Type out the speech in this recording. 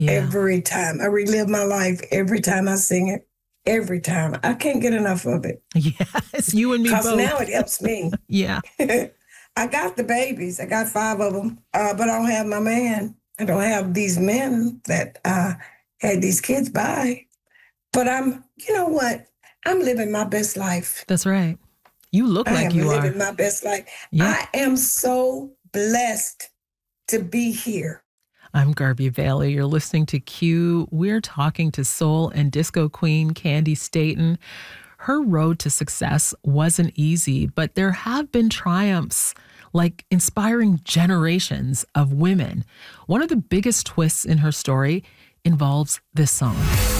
Yeah. every time. I relive my life every time I sing it. Every time. I can't get enough of it. Yes, you and me Because both. now it helps me. Yeah. I got the babies. I got 5 of them. But I don't have my man. I don't have these men that had these kids by. But you know what? I'm living my best life. That's right. You look I like am you are. living my best life. Yeah. I am so blessed to be here. I'm Garby Bailey. You're listening to Q. We're talking to soul and disco queen Candi Staton. Her road to success wasn't easy, but there have been triumphs, like inspiring generations of women. One of the biggest twists in her story involves this song.